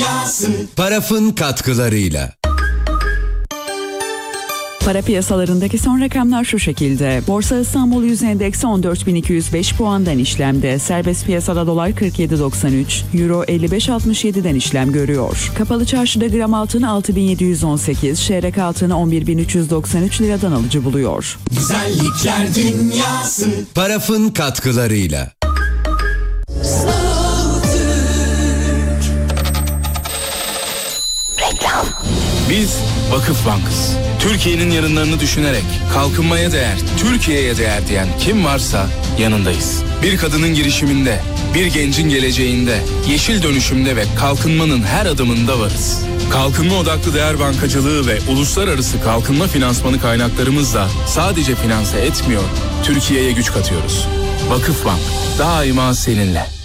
Dünyası. Paraf'ın katkılarıyla. Para piyasalarındaki son rakamlar şu şekilde. Borsa İstanbul Yüz Endeksi 14.205 puandan işlemde. Serbest piyasada dolar 47.93, euro 55.67'den işlem görüyor. Kapalı çarşıda gram altın 6.718, çeyrek altını 11.393 liradan alıcı buluyor. Güzellikler Dünyası. Paraf'ın katkılarıyla. Biz Vakıf Bank'ız. Türkiye'nin yarınlarını düşünerek kalkınmaya değer, Türkiye'ye değer diyen kim varsa yanındayız. Bir kadının girişiminde, bir gencin geleceğinde, yeşil dönüşümde ve kalkınmanın her adımında varız. Kalkınma odaklı değer bankacılığı ve uluslararası kalkınma finansmanı kaynaklarımızla sadece finanse etmiyor, Türkiye'ye güç katıyoruz. Vakıf Bank daima seninle.